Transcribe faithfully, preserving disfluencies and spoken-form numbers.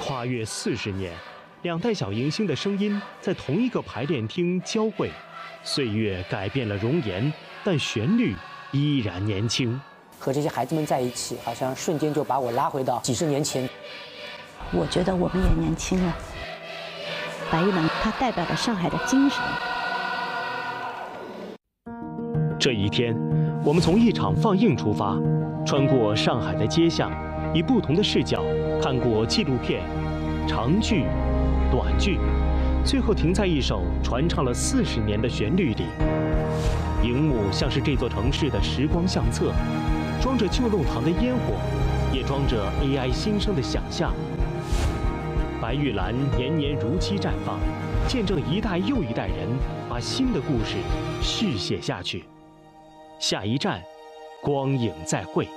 跨越四十年，两代小迎星的声音在同一个排练厅交汇。岁月改变了容颜，但旋律依然年轻。 和这些孩子们在一起，好像瞬间就把我拉回到几十年前。 我觉得我们也年轻了。白玉兰，它代表了上海的精神。 这一天，我们从一场放映出发，穿过上海的街巷，以不同的视角看过纪录片、长剧、短剧，最后停在一首传唱了四十年的旋律里。荧幕像是这座城市的时光相册，装着旧弄堂的烟火，也装着 A I 新生的想象。白玉兰年年如期绽放，见证一代又一代人把新的故事续写下去。下一站，光影再会。